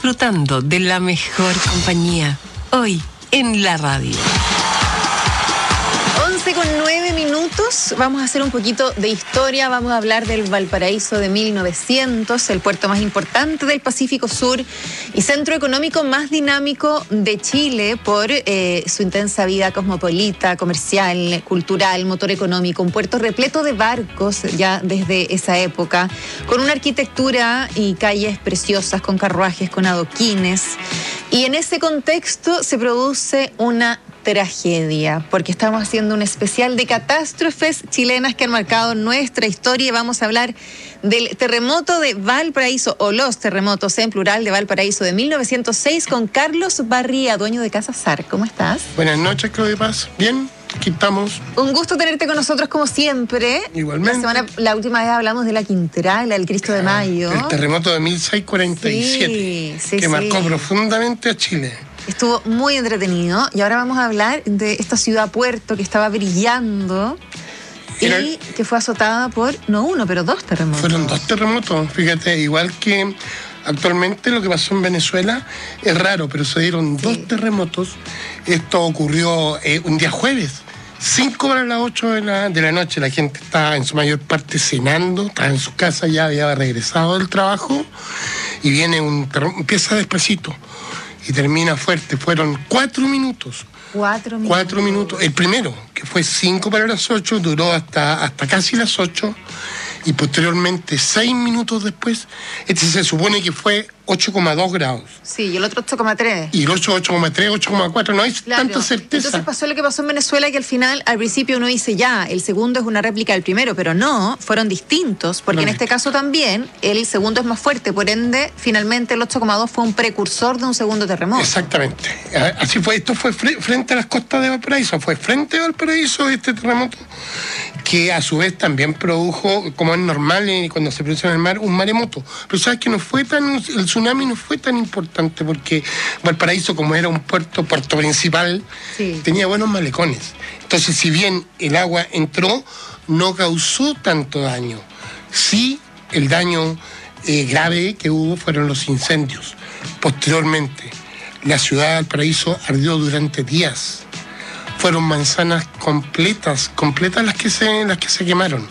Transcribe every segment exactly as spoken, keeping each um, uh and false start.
disfrutando de la mejor compañía. Hoy en la radio. once con nueve minutos, vamos a hacer un poquito de historia, vamos a hablar del Valparaíso de mil novecientos, el puerto más importante del Pacífico Sur y centro económico más dinámico de Chile por eh, su intensa vida cosmopolita, comercial, cultural, motor económico, un puerto repleto de barcos ya desde esa época, con una arquitectura y calles preciosas, con carruajes, con adoquines, y en ese contexto se produce una tragedia, porque estamos haciendo un especial de catástrofes chilenas que han marcado nuestra historia y vamos a hablar del terremoto de Valparaíso, o los terremotos en plural de Valparaíso de mil novecientos seis, con Carlos Barría, dueño de Casa Sar. ¿Cómo estás? Buenas noches, Claudia Paz. Bien, aquí estamos. Un gusto tenerte con nosotros como siempre. Igualmente. La, semana, la última vez hablamos de la Quintral, del Cristo de Mayo. El terremoto de mil seiscientos cuarenta y siete, sí, sí, que sí. marcó profundamente a Chile. Estuvo muy entretenido y ahora vamos a hablar de esta ciudad puerto que estaba brillando Era, y que fue azotada por, no uno, pero dos terremotos. Fueron dos terremotos, fíjate, igual que actualmente lo que pasó en Venezuela es raro, pero se dieron sí. dos terremotos. Esto ocurrió eh, un día jueves, cinco para las ocho de la, de la noche. La gente estaba en su mayor parte cenando, estaba en su casa, ya había regresado del trabajo y viene un terremoto, empieza despacito y termina fuerte. Fueron cuatro minutos. Cuatro minutos. Cuatro minutos. El primero, que fue cinco para las ocho, duró hasta, hasta casi las ocho. Y posteriormente, seis minutos después, este se supone que fue ocho coma dos grados. Sí, y el otro ocho coma tres. Y el otro ocho coma tres, ocho coma cuatro, no hay claro. tanta certeza. Entonces pasó lo que pasó en Venezuela, que al final, al principio uno dice ya, el segundo es una réplica del primero, pero no, fueron distintos, porque no, en este caso también el segundo es más fuerte, por ende, finalmente el ocho coma dos fue un precursor de un segundo terremoto. Exactamente. Así fue, esto fue frente a las costas de Valparaíso, fue frente a Valparaíso este terremoto, que a su vez también produjo, como es normal cuando se produce en el mar, un maremoto. Pero sabes que no fue tan, el tsunami no fue tan importante porque Valparaíso, como era un puerto, puerto principal, sí. tenía buenos malecones. Entonces, si bien el agua entró, no causó tanto daño. Sí, el daño eh, grave que hubo fueron los incendios. Posteriormente, la ciudad de Valparaíso ardió durante días. Fueron manzanas completas, completas las que se, las que se quemaron.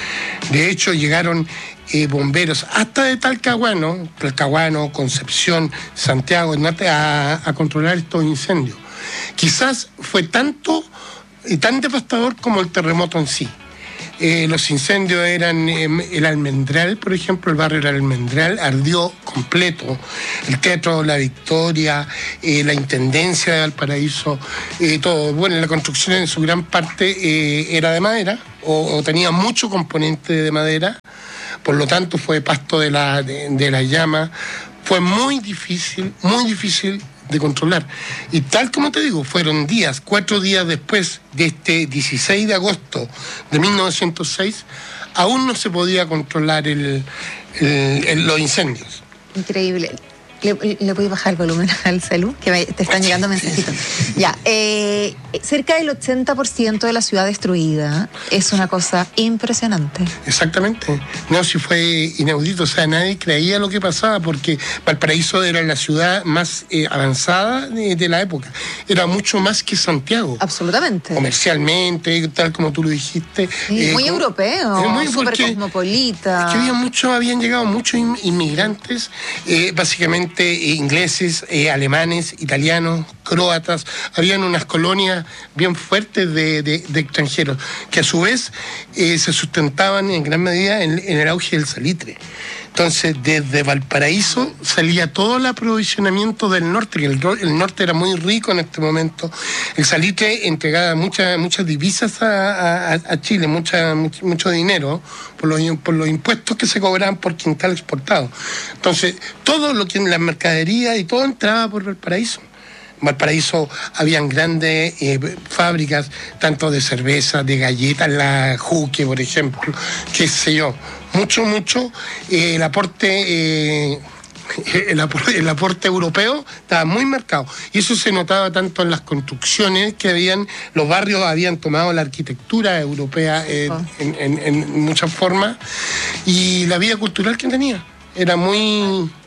De hecho, llegaron eh, bomberos hasta de Talcahuano, Talcahuano, Concepción, Santiago, a, a controlar estos incendios. Quizás fue tanto y tan devastador como el terremoto en sí. Eh, los incendios eran eh, el Almendral, por ejemplo, el barrio del Almendral ardió completo, el Teatro La Victoria, eh, la Intendencia de Valparaíso, eh, todo. Bueno, la construcción en su gran parte eh, era de madera o, o tenía mucho componente de madera, por lo tanto fue pasto de la, de, de la llama. Fue muy difícil, muy difícil de controlar. Y tal como te digo, fueron días, cuatro días después de este dieciséis de agosto de mil novecientos seis, aún no se podía controlar el, el, el, los incendios. Increíble. ¿Le, le voy a bajar el volumen al celu? Que te están llegando mensajitos. Ya, eh, cerca del ochenta por ciento de la ciudad destruida. Es una cosa impresionante. Exactamente. No, si fue inaudito. O sea, nadie creía lo que pasaba porque Valparaíso era la ciudad más eh, avanzada de, de la época. Era mucho más que Santiago. Absolutamente. Comercialmente, tal como tú lo dijiste. Sí, eh, muy como, europeo, muy súper cosmopolita. Es que había mucho, habían llegado muchos inmigrantes, eh, básicamente ingleses, eh, alemanes, italianos, croatas. Habían unas colonias bien fuertes de, de, de extranjeros que a su vez eh, se sustentaban en gran medida en, en el auge del salitre. Entonces, desde Valparaíso salía todo el aprovisionamiento del norte, que el, el norte era muy rico en este momento. El salitre entregaba muchas muchas divisas a, a, a Chile, mucha, mucho, mucho dinero por los, por los impuestos que se cobraban por quintal exportado. Entonces, todo lo que en la mercadería y todo entraba por Valparaíso. En Valparaíso habían grandes eh, fábricas, tanto de cerveza, de galletas, la Juque, por ejemplo, qué sé yo. Mucho, mucho, eh, el aporte eh, el, aporte el aporte europeo estaba muy marcado. Y eso se notaba tanto en las construcciones que habían, los barrios habían tomado la arquitectura europea eh, oh. en, en, en muchas formas, y la vida cultural que tenía era muy,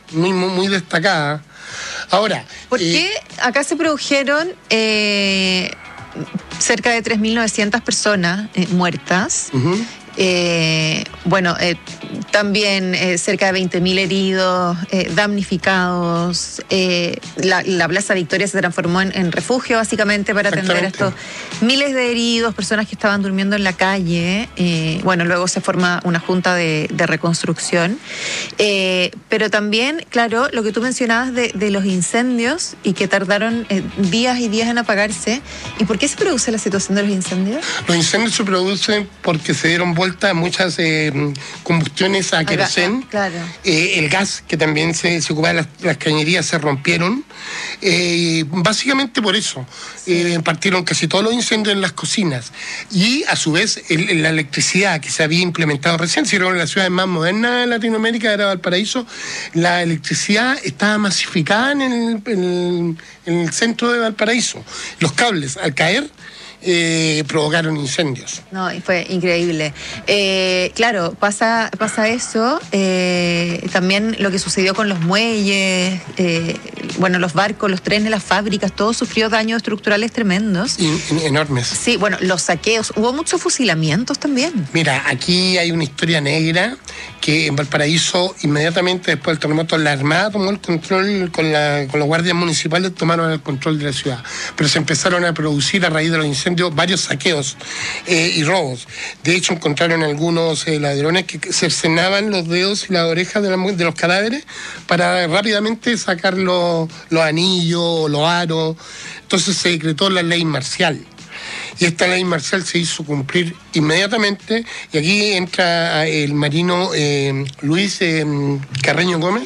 muy, muy, muy destacada. Ahora... ¿Por eh, qué acá se produjeron eh, cerca de tres mil novecientas personas eh, muertas? Uh-huh. Eh, bueno, eh, también eh, cerca de veinte mil heridos, eh, damnificados. Eh, la, la Plaza Victoria se transformó en, en refugio básicamente para atender a estos miles de heridos, personas que estaban durmiendo en la calle. Eh, bueno, luego se forma una junta de, de reconstrucción. Eh, pero también, claro, lo que tú mencionabas de, de los incendios y que tardaron eh, días y días en apagarse. ¿Y por qué se produce la situación de los incendios? Los incendios se producen porque se dieron vuelta muchas eh, combustiones a querosén, claro. eh, el gas que también se, se ocupaba, las, las cañerías se rompieron, eh, básicamente por eso sí. eh, partieron casi todos los incendios en las cocinas y a su vez el, la electricidad que se había implementado recién, si era una de las ciudades más modernas de Latinoamérica, era Valparaíso, la electricidad estaba masificada en el, en el, en el centro de Valparaíso, los cables al caer Eh, provocaron incendios. No, y fue increíble. Eh, claro, pasa, pasa eso. Eh, también lo que sucedió con los muelles, eh, bueno, los barcos, los trenes, las fábricas, todo sufrió daños estructurales tremendos. Y, enormes. Sí, bueno, los saqueos. Hubo muchos fusilamientos también. Mira, aquí hay una historia negra que en Valparaíso, inmediatamente después del terremoto, la Armada tomó el control, con, la, con los guardias municipales tomaron el control de la ciudad. Pero se empezaron a producir a raíz de los incendios varios saqueos eh, y robos. De hecho, encontraron algunos eh, ladrones que cercenaban los dedos y las orejas de, la, de los cadáveres para rápidamente sacar los, los anillos, los aros. Entonces se decretó la ley marcial. Y esta ley marcial se hizo cumplir inmediatamente. Y aquí entra el marino eh, Luis eh, Carreño Gómez.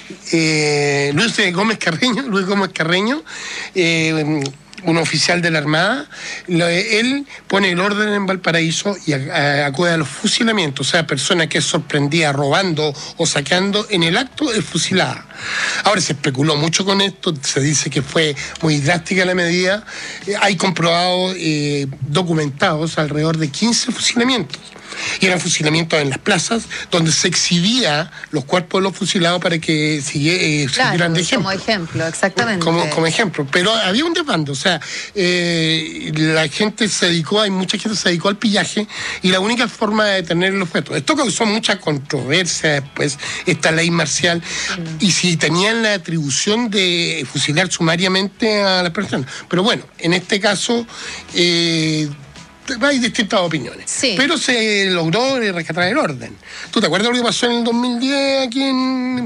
Eh, Luis Gómez Carreño, Luis Gómez Carreño, eh, un oficial de la Armada. Él pone el orden en Valparaíso y acude a los fusilamientos, o sea, persona que es sorprendida robando o saqueando en el acto es fusilada. Ahora se especuló mucho con esto, se dice que fue muy drástica la medida. Hay comprobados, eh, documentados, alrededor de quince fusilamientos. Y eran fusilamientos en las plazas donde se exhibía los cuerpos de los fusilados para que siguieran eh, claro, de ejemplo. Como ejemplo, exactamente. Como, como ejemplo. Pero había un desbando, o sea, eh, la gente se dedicó, hay mucha gente se dedicó al pillaje y la única forma de detener los objetos. Esto causó mucha controversia después, esta ley marcial, mm. y si tenían la atribución de fusilar sumariamente a las personas. Pero bueno, en este caso... Eh, hay distintas opiniones, sí. Pero se logró rescatar el orden. ¿Tú te acuerdas lo que pasó en el dos mil diez aquí en,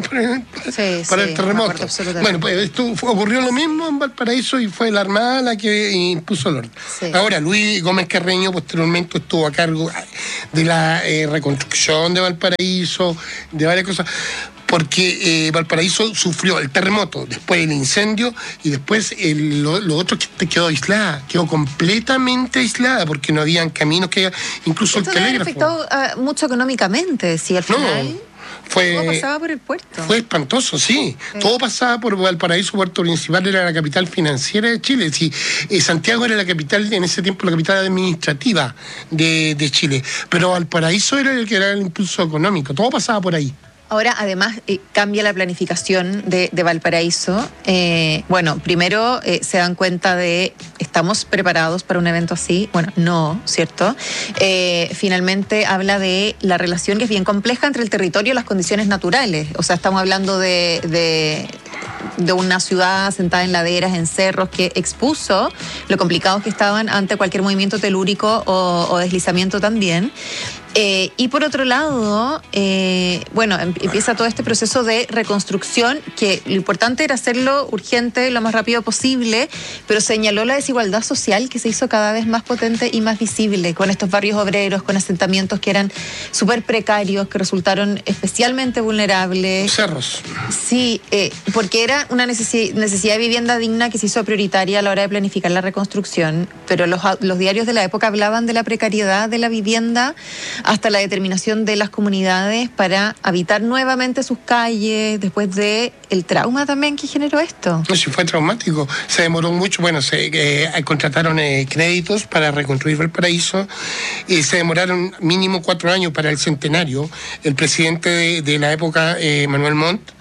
sí, para sí, el terremoto? Bueno, pues esto fue, ocurrió lo mismo en Valparaíso y fue la Armada la que impuso el orden. Sí. Ahora, Luis Gómez Carreño posteriormente estuvo a cargo de la eh, reconstrucción de Valparaíso, de varias cosas, porque eh, Valparaíso sufrió el terremoto, después el incendio y después el, lo, lo otro que quedó aislada, quedó completamente aislada porque no habían caminos, que incluso esto el telégrafo. Esto afectó uh, mucho económicamente, sí, al final. No. Fue, todo pasaba por el puerto. Fue espantoso, sí. sí. Todo pasaba por Valparaíso. Puerto Principal era la capital financiera de Chile. Sí, eh, Santiago era la capital, en ese tiempo, la capital administrativa de, de Chile. Pero Valparaíso era el que era el impulso económico. Todo pasaba por ahí. Ahora, además, eh, cambia la planificación de, de Valparaíso. Eh, bueno, primero eh, se dan cuenta de, ¿estamos preparados para un evento así? Bueno, no, ¿cierto? Eh, finalmente habla de la relación que es bien compleja entre el territorio y las condiciones naturales. O sea, estamos hablando de... de de una ciudad sentada en laderas, en cerros, que expuso lo complicados que estaban ante cualquier movimiento telúrico o, o deslizamiento también. Eh, y por otro lado, eh, bueno, empieza todo este proceso de reconstrucción, que lo importante era hacerlo urgente, lo más rápido posible, pero señaló la desigualdad social que se hizo cada vez más potente y más visible, con estos barrios obreros, con asentamientos que eran súper precarios, que resultaron especialmente vulnerables. Cerros. Sí, eh, porque era una necesidad, necesidad de vivienda digna que se hizo prioritaria a la hora de planificar la reconstrucción, pero los, los diarios de la época hablaban de la precariedad de la vivienda hasta la determinación de las comunidades para habitar nuevamente sus calles después de el trauma también que generó esto. No, sí, fue traumático. Se demoró mucho. Bueno, se eh, contrataron eh, créditos para reconstruir Valparaíso y se demoraron mínimo cuatro años para el centenario. El presidente de, de la época, eh, Manuel Montt,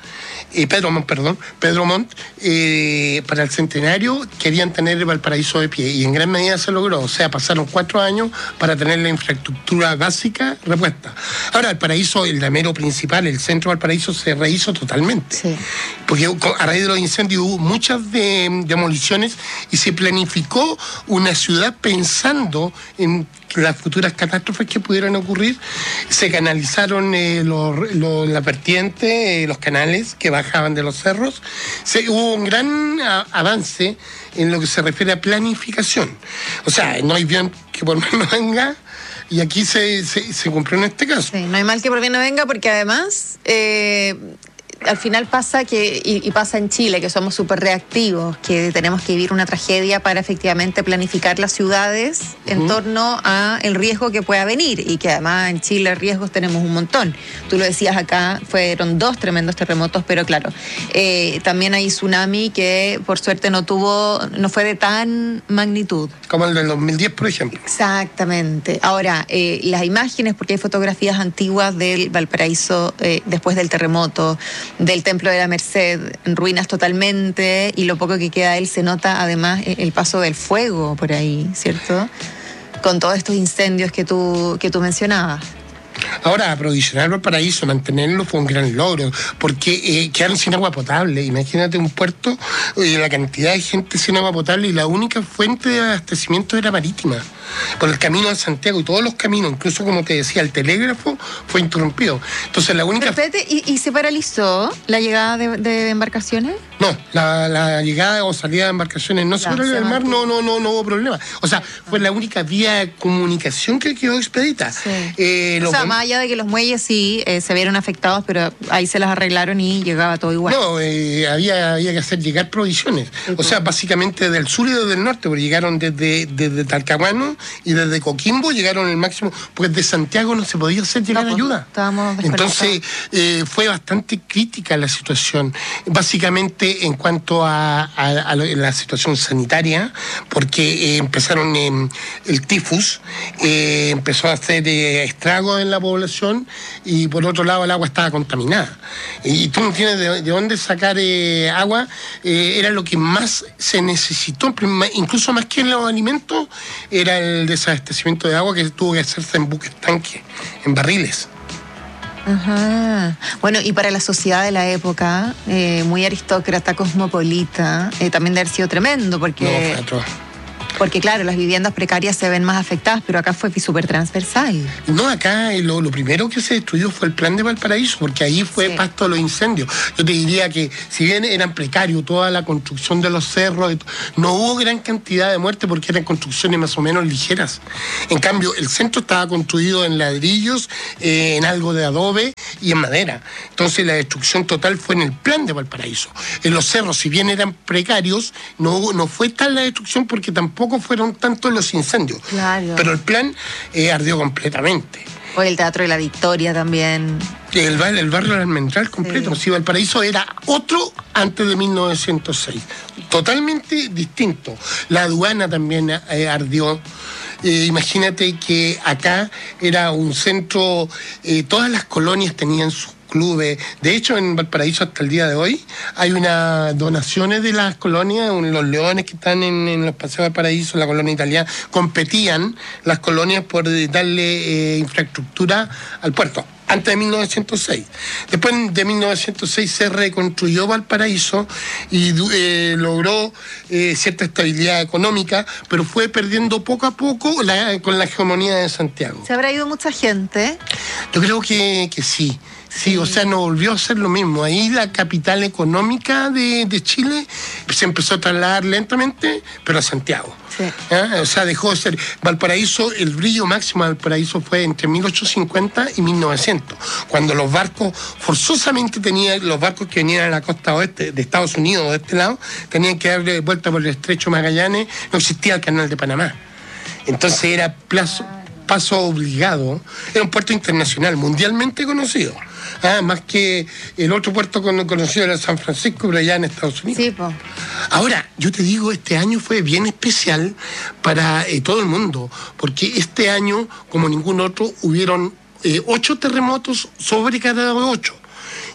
eh, Pedro Montt, perdón, Pedro Montt, eh, para el centenario querían tener el Valparaíso de pie y en gran medida se logró. O sea, pasaron cuatro años para tener la infraestructura básica repuesta. Ahora, Valparaíso, el damero principal, el centro de Valparaíso se rehizo totalmente. Sí. Porque a raíz de los incendios hubo muchas de, demoliciones y se planificó una ciudad pensando en las futuras catástrofes que pudieran ocurrir. Se canalizaron eh, los, los, las vertientes, eh, los canales que bajaban de los cerros. Se, hubo un gran a, avance en lo que se refiere a planificación. O sea, no hay bien que por mal no venga. Y aquí se, se, se cumplió en este caso. Sí, no hay mal que por bien no venga, porque además eh, al final pasa que, y, y pasa en Chile, que somos súper reactivos, que tenemos que vivir una tragedia para efectivamente planificar las ciudades uh-huh. en torno a el riesgo que pueda venir, y que además en Chile riesgos tenemos un montón. Tú lo decías acá, fueron dos tremendos terremotos, pero claro, eh, también hay tsunami que por suerte no tuvo, no fue de tan magnitud. Como el del dos mil diez, por ejemplo. Exactamente. Ahora, eh, las imágenes, porque hay fotografías antiguas del Valparaíso eh, después del terremoto, del Templo de la Merced, en ruinas totalmente, y lo poco que queda de él se nota además el paso del fuego por ahí, ¿cierto? Con todos estos incendios que tú, que tú mencionabas. Ahora, aprovisionar Valparaíso, mantenerlo fue un gran logro, porque eh, quedaron sin agua potable. Imagínate un puerto, eh, la cantidad de gente sin agua potable, y la única fuente de abastecimiento era marítima, por el camino de Santiago, y todos los caminos, incluso como te decía, el telégrafo fue interrumpido. Entonces la única... Pero espérate, ¿y, y se paralizó la llegada de, de embarcaciones? No, la, la llegada o salida de embarcaciones no se paralizó el mar, no, no, no, no hubo problema. O sea, fue la única vía de comunicación que quedó expedita. Sí. Eh, o sea, más allá de que los muelles sí eh, se vieron afectados, pero ahí se las arreglaron y llegaba todo igual. No, eh, había, había que hacer llegar provisiones. Sí, o sea, básicamente del sur y desde el norte, porque llegaron desde, desde Talcahuano y desde Coquimbo llegaron el máximo, pues de Santiago no se podía hacer llegar no, ayuda. Entonces, eh, fue bastante crítica la situación. Básicamente, en cuanto a, a, a la situación sanitaria, porque eh, empezaron eh, el tifus, eh, empezó a hacer eh, estragos en la población, y por otro lado el agua estaba contaminada. Y tú no tienes de, de dónde sacar eh, agua, eh, era lo que más se necesitó, incluso más que en los alimentos, era el desabastecimiento de agua, que tuvo que hacerse en buques tanques, en barriles. Ajá. Bueno, y para la sociedad de la época, eh, muy aristócrata, cosmopolita, eh, también debe haber sido tremendo, porque... No, fue atroz. Porque claro, las viviendas precarias se ven más afectadas, pero acá fue súper transversal. No, acá lo, lo primero que se destruyó fue el plan de Valparaíso, porque ahí fue sí. pasto de los incendios. Yo te diría que si bien eran precarios toda la construcción de los cerros, no hubo gran cantidad de muertes porque eran construcciones más o menos ligeras. En cambio, el centro estaba construido en ladrillos, eh, en algo de adobe y en madera. Entonces la destrucción total fue en el plan de Valparaíso. En los cerros, si bien eran precarios, no, no fue tal la destrucción porque tampoco fueron tantos los incendios. Claro. Pero el plan eh, ardió completamente. O el Teatro de la Victoria también. El, el barrio del Almendral completo. Sí. Si Valparaíso era otro antes de mil novecientos seis. Totalmente distinto. La aduana también eh, ardió. Eh, imagínate que acá era un centro, eh, todas las colonias tenían sus clubes. De hecho, en Valparaíso hasta el día de hoy hay unas donaciones de las colonias, los leones que están en, en los paseos de Valparaíso, la colonia italiana, competían las colonias por darle eh, infraestructura al puerto. Antes de mil novecientos seis. Después de mil novecientos seis se reconstruyó Valparaíso y eh, logró eh, cierta estabilidad económica, pero fue perdiendo poco a poco la, con la hegemonía de Santiago. ¿Se habrá ido mucha gente? Yo creo que, que sí. Sí, o sea, no volvió a ser lo mismo. Ahí la capital económica de, de Chile se empezó a trasladar lentamente, pero a Santiago. Sí. ¿Ah? O sea, dejó de ser Valparaíso, el brillo máximo de Valparaíso fue entre mil ochocientos cincuenta y mil novecientos, cuando los barcos, forzosamente tenían, los barcos que venían a la costa oeste de Estados Unidos, de este lado, tenían que dar vuelta por el estrecho Magallanes, no existía el canal de Panamá. Entonces era plazo, paso obligado, era un puerto internacional, mundialmente conocido. Ah, más que el otro puerto conocido era San Francisco, pero allá en Estados Unidos. Sí, po. Ahora, yo te digo, este año fue bien especial para eh, todo el mundo, porque este año, como ningún otro, hubieron eh, ocho terremotos sobre cada ocho.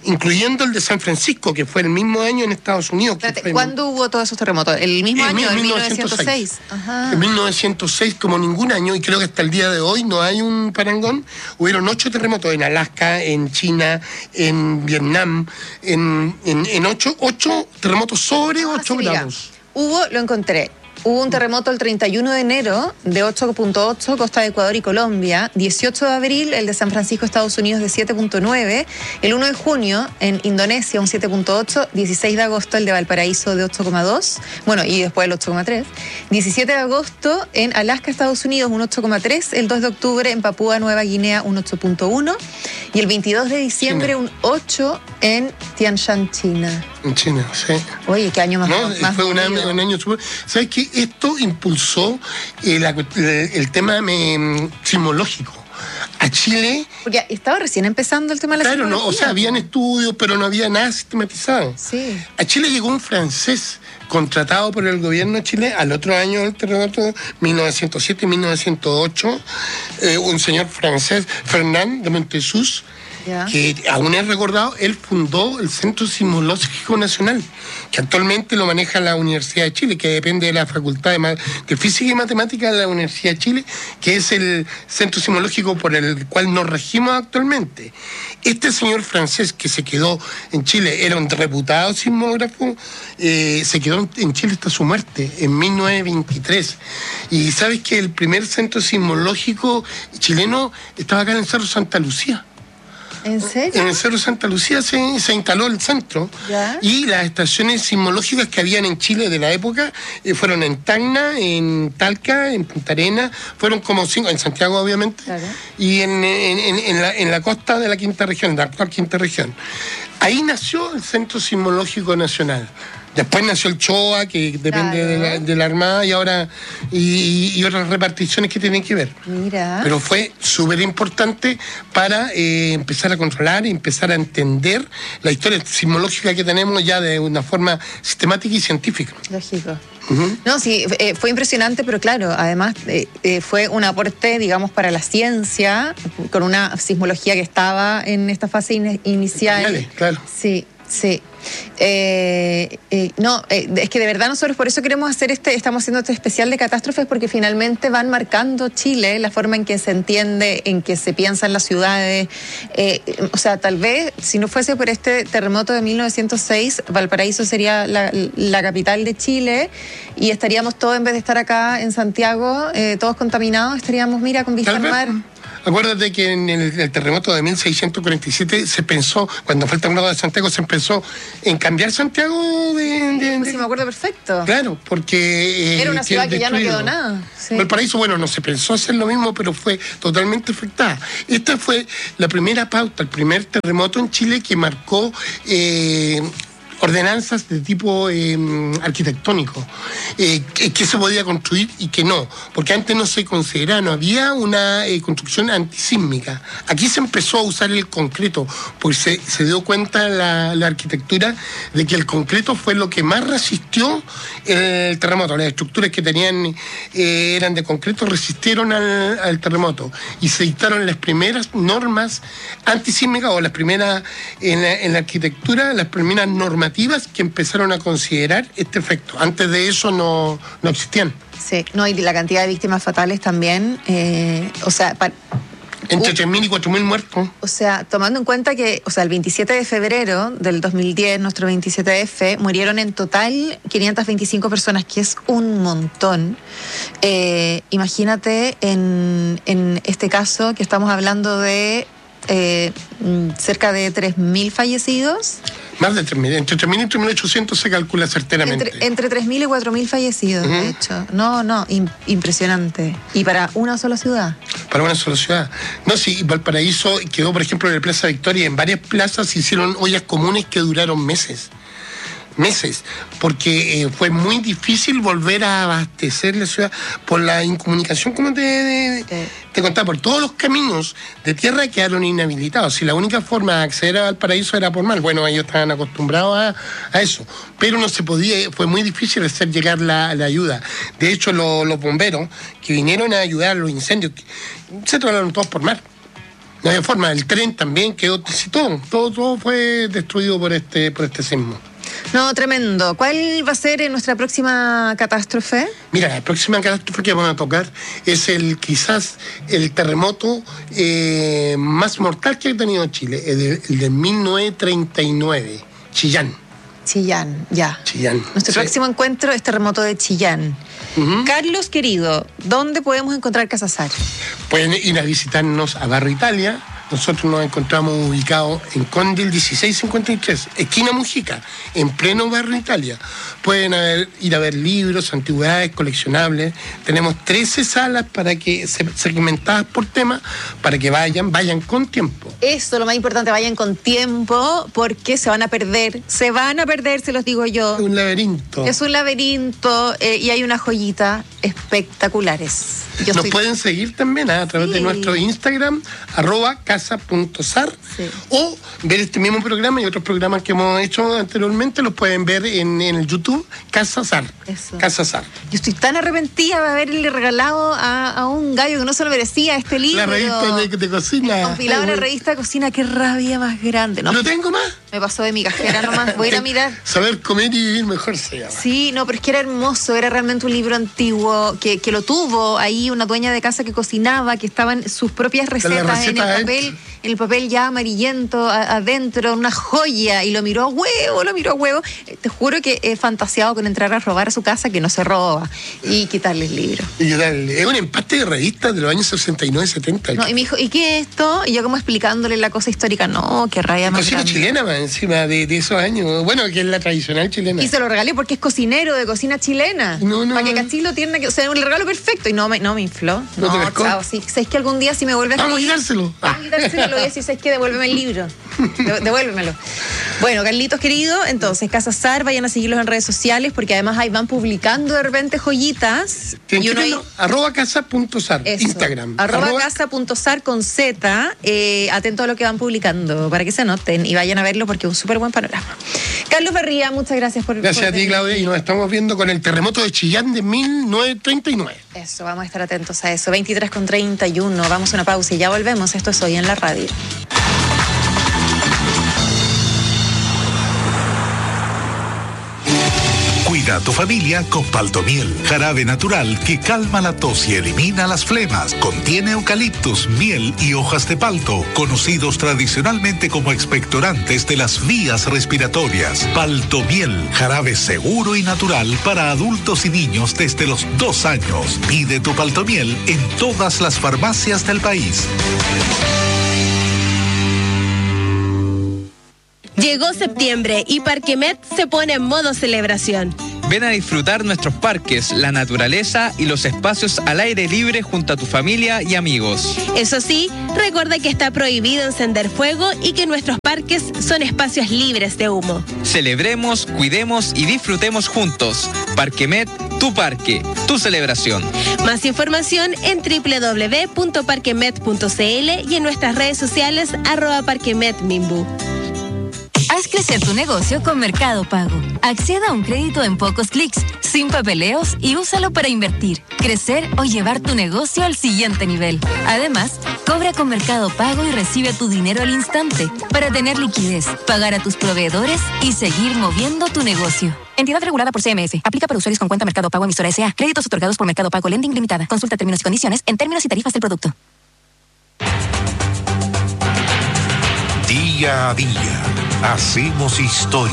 incluyendo el de San Francisco, que fue el mismo año en Estados Unidos. Espérate, fue ¿cuándo hubo todos esos terremotos? ¿El mismo en año, en mil novecientos seis? mil novecientos seis? Ajá. En mil novecientos seis, como ningún año, y creo que hasta el día de hoy no hay un parangón, hubieron ocho terremotos en Alaska, en China, en Vietnam, en, en, en ocho, ocho terremotos sobre Ah, ocho sí, mira. grados. Hubo, lo encontré. Hubo un terremoto el treinta y uno de enero de ocho punto ocho, costa de Ecuador y Colombia. dieciocho de abril, el de San Francisco, Estados Unidos, de siete punto nueve. El uno de junio, en Indonesia, un siete punto ocho. dieciséis de agosto, el de Valparaíso, de ocho coma dos. Bueno, y después el ocho coma tres. diecisiete de agosto, en Alaska, Estados Unidos, un ocho coma tres. El dos de octubre, en Papúa Nueva Guinea, un ocho punto uno. Y el veintidós de diciembre, China. un ocho en Tianshan, China. En China, sí. Oye, qué año más, No, más fue un año, movido. un año super. ¿Sabes qué? Esto impulsó eh, la- el, el tema me, sismológico. A Chile, Porque estaba recién empezando el tema de la claro, no, o sismología, sea, habían po. estudios, pero no había nada sistematizado. Sí. A Chile llegó un francés contratado por el gobierno de Chile al otro año del terremoto, mil novecientos siete y mil novecientos ocho, eh, un señor francés, Fernand de Montessus, Ya. que aún es recordado. Él fundó el Centro Sismológico Nacional, que actualmente lo maneja la Universidad de Chile, que depende de la Facultad de, Ma- de Física y Matemáticas de la Universidad de Chile, que es el centro sismológico por el cual nos regimos actualmente. Este señor francés que se quedó en Chile, era un reputado sismógrafo, eh, se quedó en Chile hasta su muerte, en mil novecientos veintitrés. Y sabes que el primer centro sismológico chileno estaba acá en el Cerro Santa Lucía. ¿En serio? En el Cerro Santa Lucía se, se instaló el centro. Ya. Y las estaciones sismológicas que habían en Chile de la época eh, fueron en Tacna, en Talca, en Punta Arenas, fueron como cinco, en Santiago obviamente, Claro. y en, en- en- en la, en la costa de la quinta región, de la actual quinta región. Ahí nació el Centro Sismológico Nacional. Después nació el CHOA, que depende Claro. de, la, de la Armada, y ahora y, y otras reparticiones que tienen que ver. Mira. Pero fue súper importante para eh, empezar a controlar y empezar a entender la historia sismológica que tenemos ya de una forma sistemática y científica. Lógico. Ujú. No, sí, eh, fue impresionante, pero claro, además eh, eh, fue un aporte, digamos, para la ciencia, con una sismología que estaba en esta fase in- inicial. Dale, claro. Sí, sí. Eh, eh, no, eh, es que de verdad nosotros por eso queremos hacer este, estamos haciendo este especial de catástrofes, porque finalmente van marcando Chile, la forma en que se entiende, en que se piensa en las ciudades. Eh, o sea, tal vez si no fuese por este terremoto de mil novecientos seis, Valparaíso sería la, la capital de Chile y estaríamos todos, en vez de estar acá en Santiago, eh, todos contaminados, estaríamos, mira, con vista Tal al vez. mar. Acuérdate que en el, el terremoto de mil seiscientos cuarenta y siete se pensó, cuando fue el terremoto de Santiago, se pensó en cambiar Santiago de... de- Pues de- sí, me acuerdo perfecto. Claro, porque... eh, Era una ciudad que ya no destruido. quedó nada. Sí. Valparaíso, bueno, no se pensó hacer lo mismo, pero fue totalmente afectada. Esta fue la primera pauta, el primer terremoto en Chile que marcó eh, ordenanzas de tipo eh, arquitectónico, eh, que, que se podía construir y que no, porque antes no se consideraba, no había una eh, construcción antisísmica. Aquí se empezó a usar el concreto, porque se, se dio cuenta la, la arquitectura de que el concreto fue lo que más resistió el terremoto. Las estructuras que tenían eh, eran de concreto, resistieron al, al terremoto y se dictaron las primeras normas antisísmicas, o las primeras en la, en la arquitectura, las primeras normativas que empezaron a considerar este efecto. Antes de eso no, no existían. Sí, no, y la cantidad de víctimas fatales también, eh, o sea, pa- Entre Uh. tres mil y cuatro mil muertos. o sea, tomando en cuenta que, o sea, el veintisiete de febrero del dos mil diez, nuestro veintisiete F, murieron en total quinientas veinticinco personas, que es un montón. Eh, imagínate en, en este caso que estamos hablando de eh, mm, cerca de tres mil fallecidos. Más de tres mil. Entre tres mil y tres mil ochocientos se calcula certeramente. Entre, entre tres mil y cuatro mil fallecidos, de Ujú. hecho. No, no, im- impresionante. Y para una sola ciudad. Para una sola ciudad. No, sí, Valparaíso quedó, por ejemplo, en la Plaza Victoria. En varias plazas se hicieron ollas comunes que duraron meses. Meses. Porque eh, fue muy difícil volver a abastecer la ciudad por la incomunicación, como te, de- Sí. te contaba, por todos los caminos de tierra quedaron inhabilitados. Y la única forma de acceder a Valparaíso era por mar. Bueno, ellos estaban acostumbrados a, a eso. Pero no se podía, fue muy difícil hacer llegar la, la ayuda. De hecho, lo- los bomberos que vinieron a ayudar a los incendios, se trasladaron todos por mar. No había forma, el tren también quedó, todo, todo, todo fue destruido por este, por este sismo. No, tremendo. ¿Cuál va a ser nuestra próxima catástrofe? Mira, la próxima catástrofe que vamos a tocar es el quizás el terremoto eh, más mortal que ha tenido Chile, el de, el de mil novecientos treinta y nueve, Chillán. Chillán, ya. Chillán. Nuestro sí. próximo encuentro es terremoto de Chillán. Uh-huh. Carlos, querido, ¿dónde podemos encontrar Casa Sar? Pueden ir a visitarnos a Barrio Italia. Nosotros nos encontramos ubicados en Condil dieciséis cincuenta y tres, esquina Mujica, en pleno Barrio Italia. Pueden haber, ir a ver libros, antigüedades, coleccionables. Tenemos trece salas para que segmentadas por tema, para que vayan, vayan con tiempo. Eso, lo más importante, vayan con tiempo, porque se van a perder, se van a perder, se los digo yo. Es un laberinto. Es un laberinto eh, y hay unas joyitas espectaculares. Yo Nos estoy... pueden seguir también ¿eh? a través sí. de nuestro Instagram, arroba casa punto sar, sí. o ver este mismo programa y otros programas que hemos hecho anteriormente, los pueden ver en, en el YouTube, Casa Sar. Eso. Casa Sar. Yo estoy tan arrepentida de haberle regalado a, a un gallo que no se lo merecía este libro. La revista de, de cocina. Compilado en la revista de cocina, qué rabia más grande. ¿No, ¿No tengo más? Me pasó de mi cajera nomás, voy a ir a mirar. Saber comer y vivir mejor se llama. Sí, no, pero es que era hermoso, era realmente un libro antiguo, que, que lo tuvo ahí una dueña de casa que cocinaba, que estaban sus propias recetas receta en el papel, hecha. en el papel ya amarillento, a, adentro, una joya, y lo miró a huevo, lo miró a huevo. Te juro que he fantaseado con entrar a robar a su casa, que no se roba, y quitarle el libro. Y quitarle, es un empate de revistas de los años sesenta y nueve, setenta. No, y me dijo, ¿y qué es esto? Y yo como explicándole la cosa histórica, no, qué raya más cocina grande. Chilena más encima de, de esos años, bueno, que es la tradicional chilena. Y se lo regalé porque es cocinero de cocina chilena. No, no. Para que Cachilo tiene que, o sea, un regalo perfecto, y no me, no me infló. No, no te chao, sí. ¿Sabes que algún día si me vuelve a Vamos a quitárselo. Vamos a quitárselo, le voy a decir, ¿sabes qué? Devuélveme el libro. Devuélvemelo. Bueno, Carlitos, querido, entonces, Casa Sar, vayan a seguirlos en redes sociales, porque además ahí van publicando de repente joyitas. Y uno ahí... arroba casa punto sar, Instagram. Arroba, arroba... casa punto sar con Z, eh, atento a lo que van publicando, para que se anoten y vayan a verlo, porque es un súper buen panorama. Carlos Barría, muchas gracias por... Gracias por a ti, Claudia, y nos estamos viendo con el terremoto de Chillán de mil novecientos treinta y nueve. Eso, vamos a estar atentos a eso. veintitrés con treinta y uno, vamos a una pausa y ya volvemos. Esto es Hoy en la Radio. Cuida a tu familia con Paltomiel, jarabe natural que calma la tos y elimina las flemas. Contiene eucaliptus, miel y hojas de palto, conocidos tradicionalmente como expectorantes de las vías respiratorias. Paltomiel, jarabe seguro y natural para adultos y niños desde los dos años. Pide tu Paltomiel en todas las farmacias del país. Llegó septiembre y Parquemet se pone en modo celebración. Ven a disfrutar nuestros parques, la naturaleza y los espacios al aire libre junto a tu familia y amigos. Eso sí, recuerda que está prohibido encender fuego y que nuestros parques son espacios libres de humo. Celebremos, cuidemos y disfrutemos juntos. Parquemet, tu parque, tu celebración. Más información en doble u doble u doble u punto parquemet punto c l y en nuestras redes sociales arroba parquemetmimbu. Haz crecer tu negocio con Mercado Pago. Acceda a un crédito en pocos clics, sin papeleos, y úsalo para invertir, crecer o llevar tu negocio al siguiente nivel. Además, cobra con Mercado Pago y recibe tu dinero al instante para tener liquidez, pagar a tus proveedores y seguir moviendo tu negocio. Entidad regulada por C M F. Aplica para usuarios con cuenta Mercado Pago emisora S A. Créditos otorgados por Mercado Pago Lending Limitada. Consulta términos y condiciones en términos y tarifas del producto. Día a día. Hacemos historia.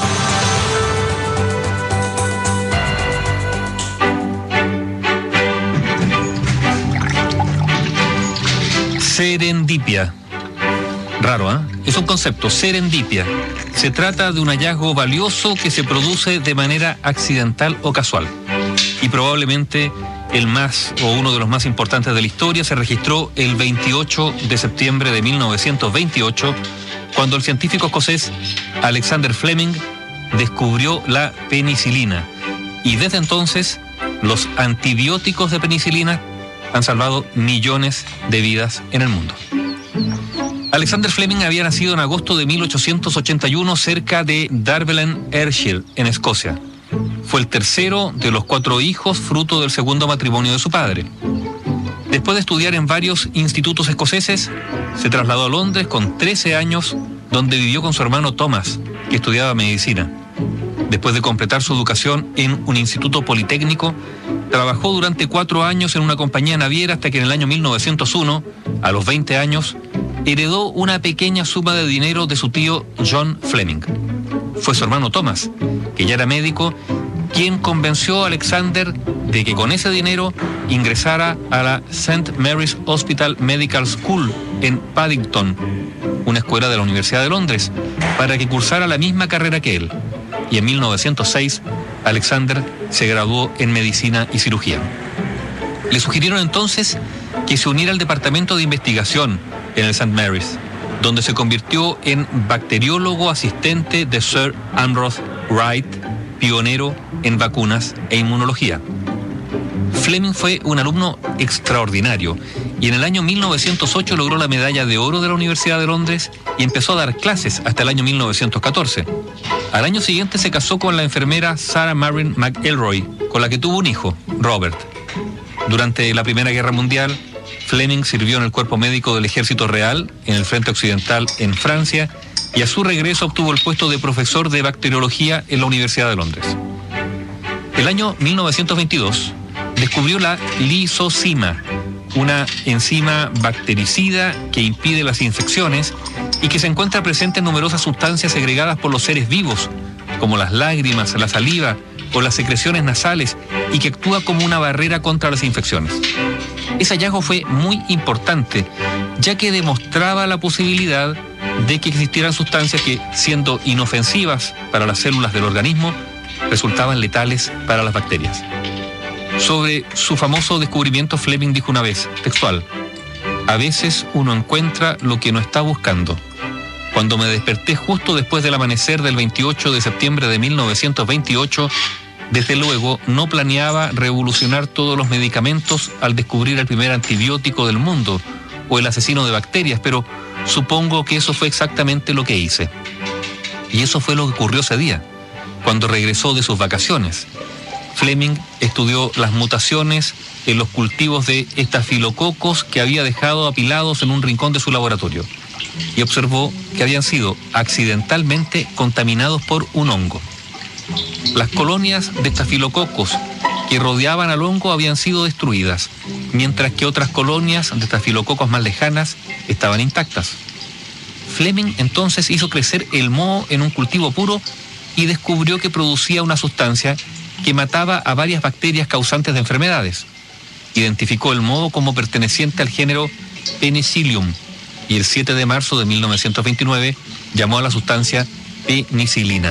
Serendipia. Raro, ¿eh? Es un concepto, serendipia. Se trata de un hallazgo valioso que se produce de manera accidental o casual. Y probablemente el más, o uno de los más importantes de la historia, se registró el veintiocho de septiembre de mil novecientos veintiocho, cuando el científico escocés Alexander Fleming descubrió la penicilina. Y desde entonces, los antibióticos de penicilina han salvado millones de vidas en el mundo. Alexander Fleming había nacido en agosto de mil ochocientos ochenta y uno cerca de Darvelen, Ayrshire, en Escocia. Fue el tercero de los cuatro hijos fruto del segundo matrimonio de su padre. Después de estudiar en varios institutos escoceses, se trasladó a Londres con trece años, donde vivió con su hermano Thomas, que estudiaba medicina. Después de completar su educación en un instituto politécnico, trabajó durante cuatro años en una compañía naviera hasta que en el año mil novecientos uno, a los veinte años, heredó una pequeña suma de dinero de su tío John Fleming. Fue su hermano Thomas, que ya era médico, quien convenció a Alexander de que con ese dinero ingresara a la Saint Mary's Hospital Medical School en Paddington, una escuela de la Universidad de Londres, para que cursara la misma carrera que él. Y en mil novecientos seis, Alexander se graduó en medicina y cirugía. Le sugirieron entonces que se uniera al departamento de investigación en el Saint Mary's, donde se convirtió en bacteriólogo asistente de Sir Ambrose Wright, pionero en vacunas e inmunología. Fleming fue un alumno extraordinario y en el año mil novecientos ocho logró la medalla de oro de la Universidad de Londres y empezó a dar clases hasta el año mil novecientos catorce. Al año siguiente se casó con la enfermera Sarah Marin McElroy, con la que tuvo un hijo, Robert. Durante la Primera Guerra Mundial, Fleming sirvió en el cuerpo médico del Ejército Real en el Frente Occidental en Francia y a su regreso obtuvo el puesto de profesor de bacteriología en la Universidad de Londres. El año mil novecientos veintidós descubrió la lisozima, una enzima bactericida que impide las infecciones y que se encuentra presente en numerosas sustancias segregadas por los seres vivos, como las lágrimas, la saliva o las secreciones nasales, y que actúa como una barrera contra las infecciones. Ese hallazgo fue muy importante, ya que demostraba la posibilidad de que existieran sustancias que, siendo inofensivas para las células del organismo, resultaban letales para las bacterias. Sobre su famoso descubrimiento, Fleming dijo una vez, textual: "A veces uno encuentra lo que no está buscando. Cuando me desperté justo después del amanecer del veintiocho de septiembre de mil novecientos veintiocho, desde luego no planeaba revolucionar todos los medicamentos al descubrir el primer antibiótico del mundo o el asesino de bacterias, pero supongo que eso fue exactamente lo que hice". Y eso fue lo que ocurrió ese día, cuando regresó de sus vacaciones. Fleming estudió las mutaciones en los cultivos de estafilococos que había dejado apilados en un rincón de su laboratorio y observó que habían sido accidentalmente contaminados por un hongo. Las colonias de estafilococos que rodeaban al hongo habían sido destruidas, mientras que otras colonias de estafilococos más lejanas estaban intactas. Fleming entonces hizo crecer el moho en un cultivo puro y descubrió que producía una sustancia que mataba a varias bacterias causantes de enfermedades. Identificó el moho como perteneciente al género Penicillium y el siete de marzo de mil novecientos veintinueve llamó a la sustancia penicilina.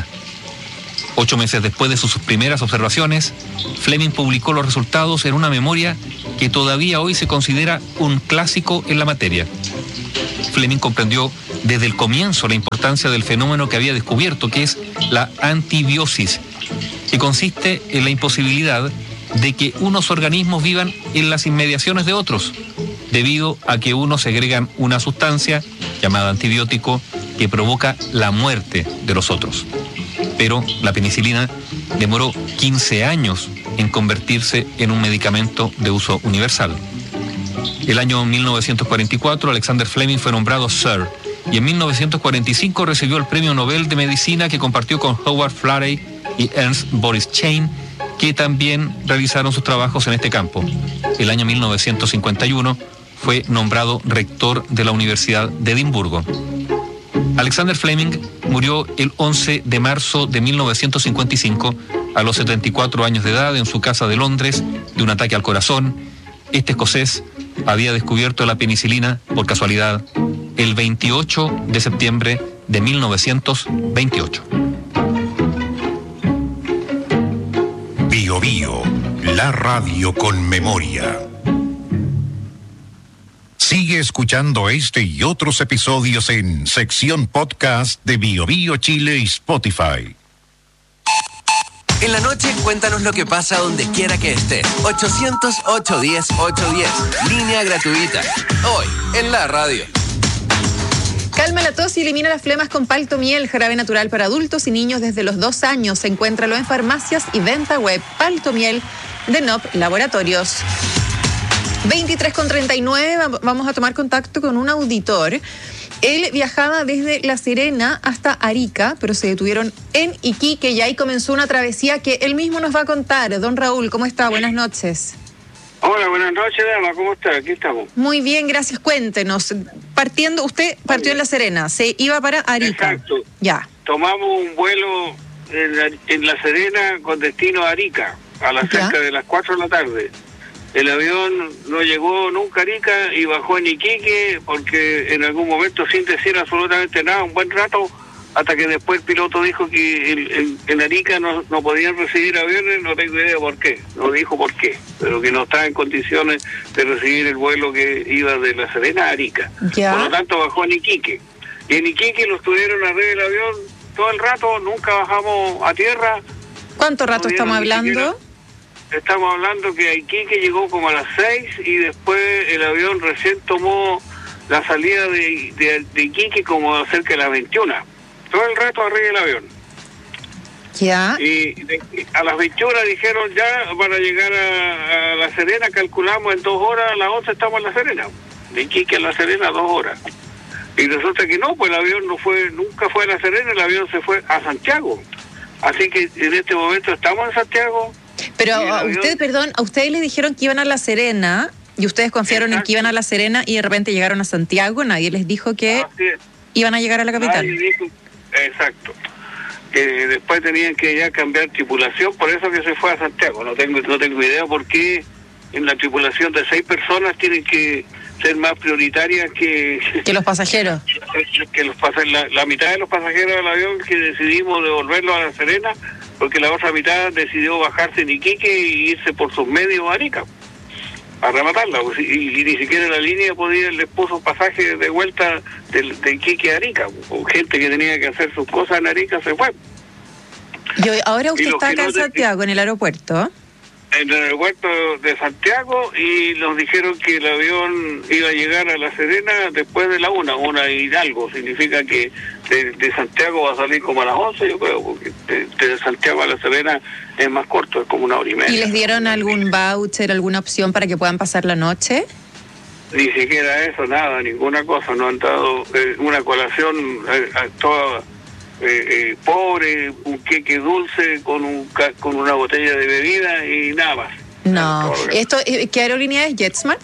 Ocho meses después de sus primeras observaciones, Fleming publicó los resultados en una memoria que todavía hoy se considera un clásico en la materia. Fleming comprendió desde el comienzo la importancia del fenómeno que había descubierto, que es la antibiosis, que consiste en la imposibilidad de que unos organismos vivan en las inmediaciones de otros, debido a que unos segregan una sustancia llamada antibiótico que provoca la muerte de los otros. Pero la penicilina demoró quince años en convertirse en un medicamento de uso universal. El año mil novecientos cuarenta y cuatro, Alexander Fleming fue nombrado Sir, y en mil novecientos cuarenta y cinco recibió el Premio Nobel de Medicina, que compartió con Howard Florey y Ernst Boris Chain, que también realizaron sus trabajos en este campo. El año mil novecientos cincuenta y uno fue nombrado rector de la Universidad de Edimburgo. Alexander Fleming murió el once de marzo de mil novecientos cincuenta y cinco a los setenta y cuatro años de edad en su casa de Londres de un ataque al corazón. Este escocés había descubierto la penicilina, por casualidad, el veintiocho de septiembre de mil novecientos veintiocho. Bio Bio, la radio con memoria. Sigue escuchando este y otros episodios en sección podcast de Bio Bio Chile y Spotify. En la noche, cuéntanos lo que pasa donde quiera que estés. ochocientos, ochocientos diez, ochocientos diez. Línea gratuita. Hoy, en la radio. Calma la tos y elimina las flemas con Paltomiel, jarabe natural para adultos y niños desde los dos años. Encuéntralo en farmacias y venta web. Paltomiel de N O P Laboratorios. veintitrés con treinta y nueve, vamos a tomar contacto con un auditor. Él viajaba desde La Serena hasta Arica, pero se detuvieron en Iquique y ahí comenzó una travesía que él mismo nos va a contar. Don Raúl, ¿cómo está? Buenas noches. Hola, buenas noches, dama. ¿Cómo está? Aquí estamos. Muy bien, gracias. Cuéntenos. Partiendo, usted partió en La Serena, se iba para Arica. Exacto. Ya. Tomamos un vuelo en La, en La Serena con destino a Arica, a las Ya. cerca de las cuatro de la tarde. El avión no llegó nunca a Arica y bajó en Iquique porque en algún momento, sin decir absolutamente nada, un buen rato, hasta que después el piloto dijo que en, en, en Arica no, no podían recibir aviones. No tengo idea por qué, no dijo por qué, pero que no estaba en condiciones de recibir el vuelo que iba de La Serena a Arica. Ya. Por lo tanto bajó en Iquique. Y en Iquique lo estuvieron arriba del avión todo el rato, nunca bajamos a tierra. ¿Cuánto rato No estamos dieron ni hablando? Estamos hablando que a Iquique llegó como a las seis y después el avión recién tomó la salida de, de, de Iquique como cerca de las veintiuna. Todo el rato arriba del avión. Ya. Y de, a las veintiuna dijeron ya van a llegar a, a La Serena, calculamos en dos horas, a las once estamos en La Serena. De Iquique a La Serena, dos horas. Y resulta que no, pues el avión no fue, nunca fue a La Serena, el avión se fue a Santiago. Así que en este momento estamos en Santiago. Pero y el a avión- usted, perdón, a ustedes les dijeron que iban a La Serena y ustedes confiaron en que iban a La Serena y de repente llegaron a Santiago. Nadie les dijo que Así es. iban a llegar a la capital. Nadie dijo- exacto. Que después tenían que ya cambiar tripulación, por eso que se fue a Santiago. No tengo no tengo idea por qué en la tripulación de seis personas tienen que ser más prioritarias que Que los pasajeros. que los pas- la, la mitad de los pasajeros del avión, que decidimos devolverlo a La Serena, porque la otra mitad decidió bajarse en Iquique y irse por sus medios a Arica a rematarla, pues, y, y ni siquiera la línea podía, les puso pasaje de vuelta de, de Iquique a Arica, o gente que tenía que hacer sus cosas en Arica se fue. Y hoy- ahora usted Y los está que acá no en te- Santiago, en el aeropuerto. En el aeropuerto de Santiago, y nos dijeron que el avión iba a llegar a La Serena después de la una, una y algo. Significa que de, de Santiago va a salir como a las once, yo creo, porque de, de Santiago a La Serena es más corto, es como una hora y media. ¿Y les dieron algún voucher, alguna opción para que puedan pasar la noche? Ni siquiera eso, nada, ninguna cosa. No han dado eh, una colación eh, eh, toda eh, eh, pobre, un queque dulce con un ca- con una botella de bebida y nada más. No. Todo. Esto, eh, ¿qué aerolínea es? JetSmart.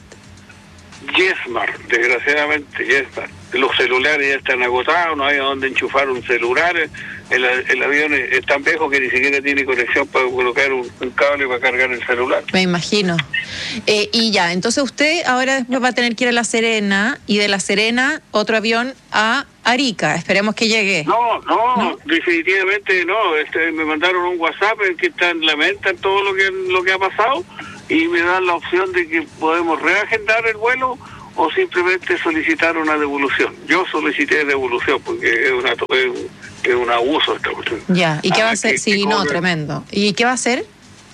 Yesmar, desgraciadamente Yesmar. Los celulares ya están agotados, no hay a dónde enchufar un celular. El, el avión es, es tan viejo que ni siquiera tiene conexión para colocar un, un cable para cargar el celular. Me imagino. Eh, y ya, entonces usted ahora después va a tener que ir a La Serena y de La Serena otro avión a Arica. Esperemos que llegue. No, no, ¿No? definitivamente no. Este, me mandaron un WhatsApp en que están, lamentan todo lo que lo que ha pasado y me dan la opción de que podemos reagendar el vuelo o simplemente solicitar una devolución. Yo solicité devolución porque es, una, es, un, es un abuso esta cuestión. Ya, ¿y qué va a Ah, hacer? que- Sí, que no, cobre. tremendo. ¿Y qué va a hacer?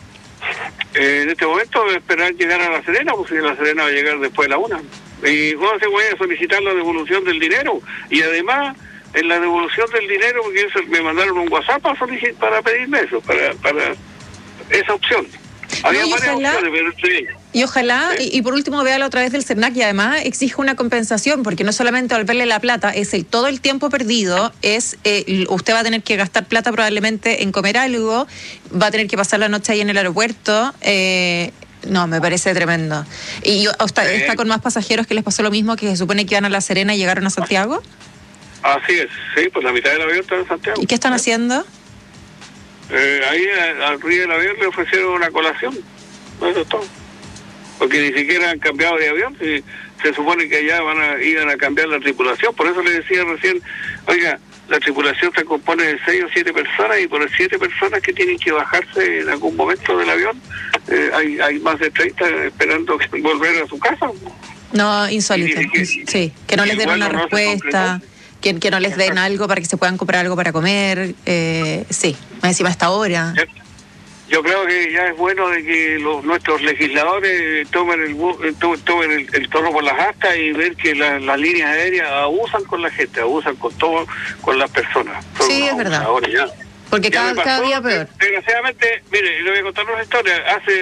Eh, en este momento esperar llegar a La Serena, pues si La Serena va a llegar después de la una. Y bueno, se voy a solicitar la devolución del dinero. Y además, en la devolución del dinero, porque eso, me mandaron un WhatsApp para, solici- para pedirme eso, para, para esa opción. Había y varias ojalá- opciones, pero entre ellas. Y ojalá, y, y por último, véalo a través del CERNAC y además exige una compensación, porque no solamente devolverle la plata, es el todo el tiempo perdido, es eh, usted va a tener que gastar plata probablemente en comer algo, va a tener que pasar la noche ahí en el aeropuerto. Eh, no, me parece tremendo. ¿Y usted Sí. está con más pasajeros que les pasó lo mismo, que se supone que iban a La Serena y llegaron a Santiago? Así es, sí, pues la mitad del avión está en Santiago. ¿Y qué están haciendo? Eh, ahí a- al río del avión le ofrecieron una colación. Eso es todo. Porque ni siquiera han cambiado de avión. Si se supone que allá van a iban a cambiar la tripulación. Por eso le decía recién, oiga, la tripulación se compone de seis o siete personas y por las siete personas que tienen que bajarse en algún momento del avión, eh, hay, hay más de treinta esperando que volver a su casa. No, insólito. Y- y- Sí, que no les den igual una no se respuesta, que, que no les den algo para que se puedan comprar algo para comer. Eh, sí, más encima a esta hora. Yo creo que ya es bueno de que los nuestros legisladores tomen el bu- eh, to- tomen el, el toro por las astas y ver que la- las líneas aéreas abusan con la gente, abusan con todo, con las personas. Son Sí, unos es verdad. abusadores ya. Porque Ya cada, me cada pasó, día peor. Desgraciadamente, mire, le voy a contar una historia. Hace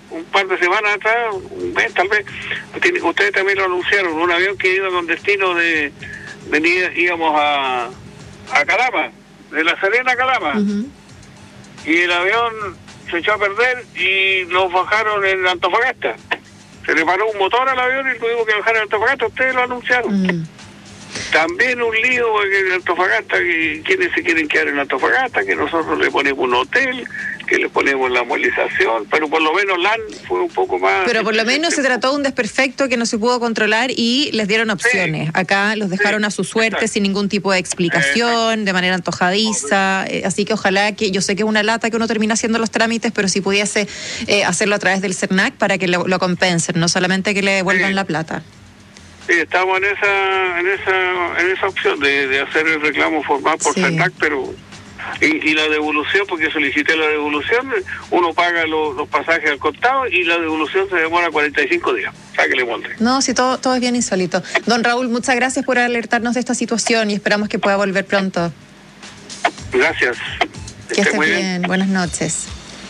un par de semanas atrás, un mes tal vez, ustedes también lo anunciaron, un avión que iba con destino de, venía, íbamos a, a Calama, de La Serena a Calama, uh-huh. y el avión se echó a perder y lo bajaron en Antofagasta. Se le paró un motor al avión y tuvimos que bajar en Antofagasta, ustedes lo anunciaron. Uh-huh. También un lío en Antofagasta, que quienes se quieren quedar en Antofagasta, que nosotros le ponemos un hotel, que le ponemos la movilización, pero por lo menos LAN fue un poco más... Pero por lo menos se trató de un desperfecto que no se pudo controlar y les dieron opciones. Sí. Acá los dejaron sí. a su suerte, exacto. sin ningún tipo de explicación, exacto. de manera antojadiza, eh, así que ojalá que, yo sé que es una lata que uno termina haciendo los trámites, pero si pudiese eh, hacerlo a través del CERNAC para que lo, lo compensen, no solamente que le devuelvan sí. la plata. Sí, estamos en esa en esa en esa opción de, de hacer el reclamo formal por sí. CERNAC, pero y, y la devolución, porque solicité la devolución, uno paga lo, los pasajes al contado y la devolución se demora cuarenta y cinco días. Sáquele molde. No, sí, todo, todo es bien insólito. Don Raúl, muchas gracias por alertarnos de esta situación y esperamos que pueda volver pronto. Gracias. Que esté bien. bien. Buenas noches.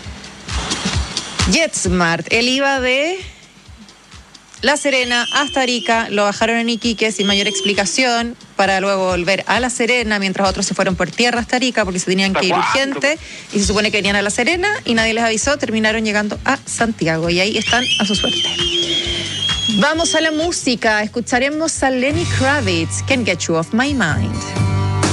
JetSmart, el I V A de La Serena hasta Arica lo bajaron en Iquique sin mayor explicación para luego volver a La Serena, mientras otros se fueron por tierra hasta Arica porque se tenían que ir urgente y se supone que venían a La Serena y nadie les avisó, terminaron llegando a Santiago y ahí están a su suerte. Vamos a la música, escucharemos a Lenny Kravitz, Can't Get You Off My Mind.